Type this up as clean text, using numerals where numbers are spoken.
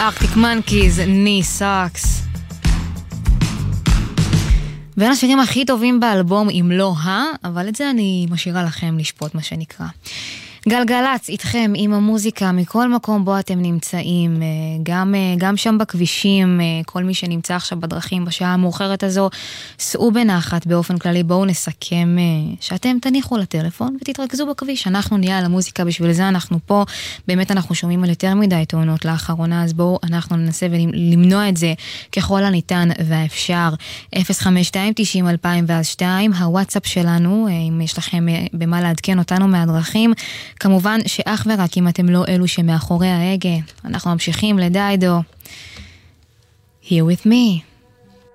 ארקטיק מנקיז, ני סאקס. בין השירים הכי טובים באלבום, אם לא אבל את זה אני משאירה לכם לשפוט, מה שנקרא. גלגלץ איתכם עם המוזיקה מכל מקום בו אתם נמצאים, גם שם בכבישים, כל מי שנמצא עכשיו בדרכים בשעה המאוחרת הזו, סעו בנחת באופן כללי, בואו נסכם שאתם תניחו לטלפון ותתרכזו בכביש, אנחנו נהיה על המוזיקה, בשביל זה אנחנו פה, באמת אנחנו שומעים על יותר מדי תאונות לאחרונה, אז בואו אנחנו ננסה ולמנוע את זה ככל הניתן והאפשר. 052-90-2002, הוואטסאפ שלנו, אם יש לכם במה לעדכן אותנו מהדרכים, כמובן שאך ורק אם אתם לא אלו שמאחורי ההגה. אנחנו ממשיכים לדיידו. Here with me.